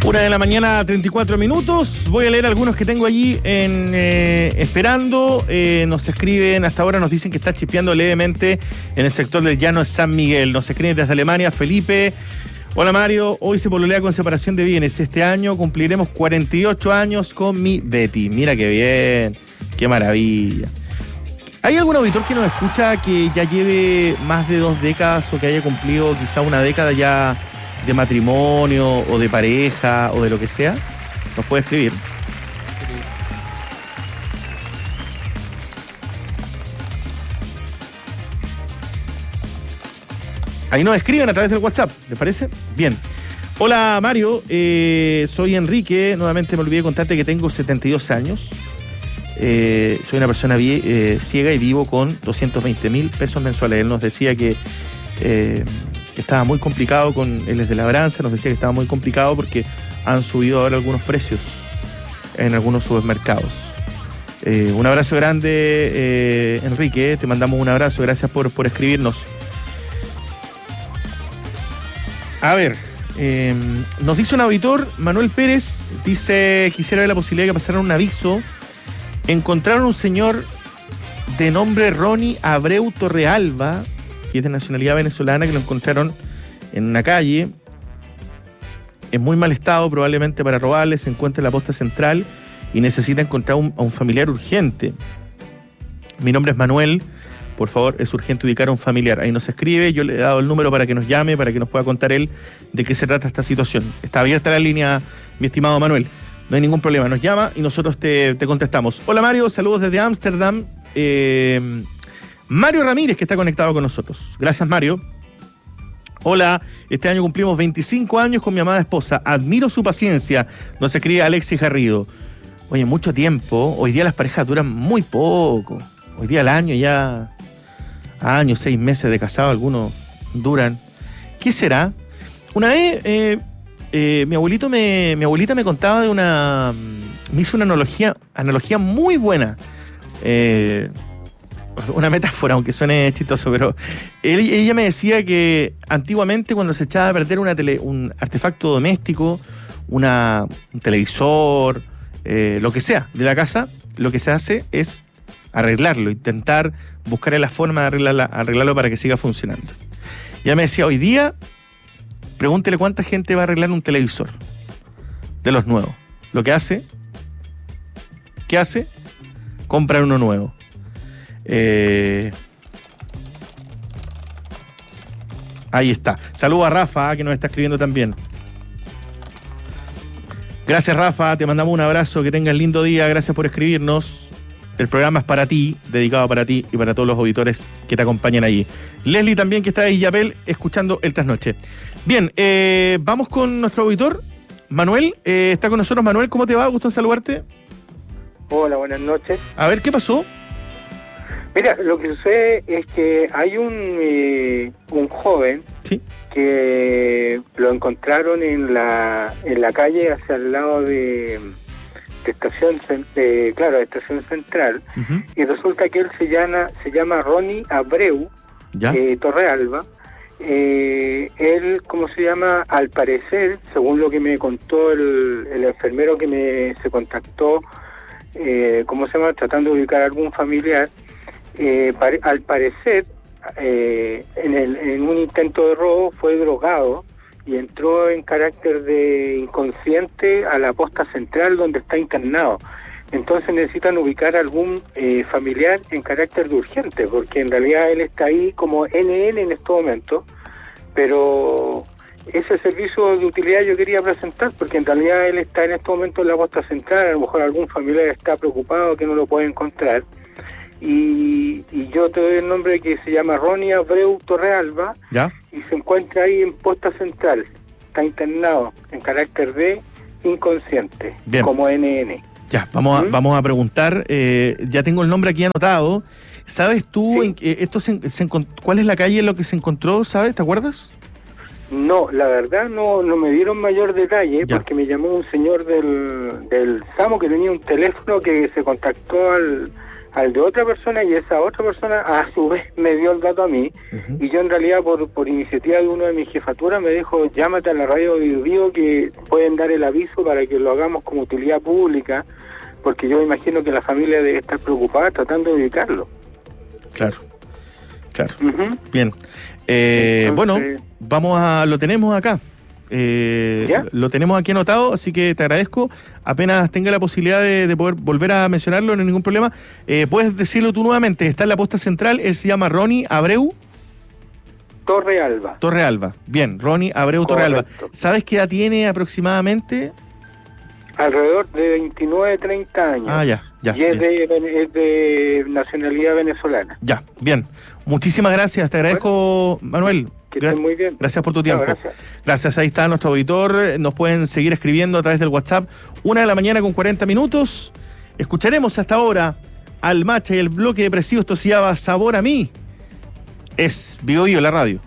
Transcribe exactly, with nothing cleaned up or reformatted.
Una de la mañana, treinta y cuatro minutos. Voy a leer algunos que tengo allí en eh, esperando. Eh, nos escriben, hasta ahora nos dicen que está chispeando levemente en el sector del Llano de San Miguel. Nos escriben desde Alemania, Felipe. Hola Mario, hoy se pololea con separación de bienes. Este año cumpliremos cuarenta y ocho años con mi Betty. Mira qué bien, qué maravilla. ¿Hay algún auditor que nos escucha que ya lleve más de dos décadas o que haya cumplido quizá una década ya de matrimonio o de pareja o de lo que sea? Nos puede escribir. Ahí nos escriben a través del WhatsApp, ¿les parece? Bien. Hola Mario, eh, soy Enrique. Nuevamente me olvidé contarte que tengo setenta y dos años. Eh, soy una persona vie- eh, ciega y vivo con doscientos veinte mil pesos mensuales. Él nos decía que eh, estaba muy complicado con él es de labranza, nos decía que estaba muy complicado porque han subido ahora algunos precios en algunos supermercados. Eh, un abrazo grande, eh, Enrique, te mandamos un abrazo, gracias por, por escribirnos. A ver, eh, nos dice un auditor, Manuel Pérez, dice, quisiera ver la posibilidad de que pasaran un aviso. Encontraron un señor de nombre Ronnie Abreu Torrealba, que es de nacionalidad venezolana, que lo encontraron en una calle, en muy mal estado, probablemente para robarle. Se encuentra en la posta central y necesita encontrar un, a un familiar urgente. Mi nombre es Manuel, por favor, es urgente ubicar a un familiar. Ahí nos escribe, yo le he dado el número para que nos llame, para que nos pueda contar él de qué se trata esta situación. Está abierta la línea, mi estimado Manuel. No hay ningún problema, nos llama y nosotros te, te contestamos. Hola Mario, saludos desde Ámsterdam. Eh, Mario Ramírez, que está conectado con nosotros. Gracias Mario. Hola, este año cumplimos veinticinco años con mi amada esposa. Admiro su paciencia, nos escribe Alexis Garrido. Oye, mucho tiempo, hoy día las parejas duran muy poco. Hoy día al año ya, años, seis meses de casado, algunos duran. ¿Qué será? Una vez... Eh, Eh, mi abuelito me, mi abuelita me contaba de una, me hizo una analogía, analogía muy buena, eh, una metáfora, aunque suene chistoso, pero él, ella me decía que antiguamente cuando se echaba a perder una tele, un artefacto doméstico, una, un televisor, eh, lo que sea de la casa, lo que se hace es arreglarlo, intentar buscar la forma de arreglarla, arreglarlo para que siga funcionando. Ella me decía, hoy día pregúntele cuánta gente va a arreglar un televisor de los nuevos. Lo que hace, ¿qué hace? Comprar uno nuevo. Eh, ahí está. Saludos a Rafa, que nos está escribiendo también. Gracias Rafa, te mandamos un abrazo, que tengas lindo día, gracias por escribirnos. El programa es para ti, dedicado para ti y para todos los auditores que te acompañan allí. Leslie también, que está de Illapel, escuchando el Trasnoche. Bien, eh, vamos con nuestro auditor, Manuel. Eh, está con nosotros. Manuel, ¿cómo te va? Gusto en saludarte. Hola, buenas noches. A ver, ¿qué pasó? Mira, lo que sucede es que hay un, eh, un joven ¿Sí? que lo encontraron en la, en la calle hacia el lado de... estación eh, claro, estación central, uh-huh. Y resulta que él se llama se llama Ronnie Abreu eh, Torrealba. Eh, él, ¿cómo se llama? Al parecer, según lo que me contó el, el enfermero que me se contactó, eh, ¿cómo se llama? Tratando de ubicar a algún familiar, eh, pare, al parecer, eh, en, el, en un intento de robo fue drogado y entró en carácter de inconsciente a la posta central donde está internado. Entonces necesitan ubicar a algún eh, familiar en carácter de urgente, porque en realidad él está ahí como N N en este momento, pero ese servicio de utilidad yo quería presentar, porque en realidad él está en este momento en la posta central, a lo mejor algún familiar está preocupado que no lo puede encontrar, y, y yo te doy el nombre que se llama Ronnie Abreu Torrealba, ¿ya? Y se encuentra ahí en posta central, está internado en carácter de inconsciente. Bien. Como N N. Ya, vamos a, ¿Mm? vamos a preguntar, eh, ya tengo el nombre aquí anotado. ¿Sabes tú sí. en, eh, esto se, se cuál es la calle en lo que se encontró, sabes? ¿Te acuerdas? No, la verdad no no me dieron mayor detalle, ya. Porque me llamó un señor del, del SAMU que tenía un teléfono que se contactó al, al de otra persona, y esa otra persona a su vez me dio el dato a mí, uh-huh. y yo en realidad por, por iniciativa de uno de mis jefaturas me dijo, llámate a la radio Bio Bio que pueden dar el aviso para que lo hagamos como utilidad pública, porque yo me imagino que la familia debe estar preocupada tratando de evitarlo. Claro, claro. Uh-huh. Bien. Eh, Entonces, bueno, vamos a, lo tenemos acá. Eh, lo tenemos aquí anotado, así que te agradezco. Apenas tenga la posibilidad de, de poder volver a mencionarlo, no hay ningún problema. Eh, puedes decirlo tú nuevamente. Está en la posta central, él se llama Ronnie Abreu Torrealba. Torrealba, bien, Ronnie Abreu Torrealba. ¿Sabes qué edad tiene aproximadamente? Alrededor de veintinueve, treinta años. Ah, ya, ya. Y es de, es de nacionalidad venezolana. Ya, bien. Muchísimas gracias, te agradezco, bueno, Manuel. Que estén muy bien. Gracias por tu tiempo. No, gracias. gracias, ahí está nuestro auditor. Nos pueden seguir escribiendo a través del WhatsApp. Una de la mañana con cuarenta minutos. Escucharemos hasta ahora al Macha y el bloque depresivo. Esto se llama Sabor a mí. Es Bio Bio, la radio.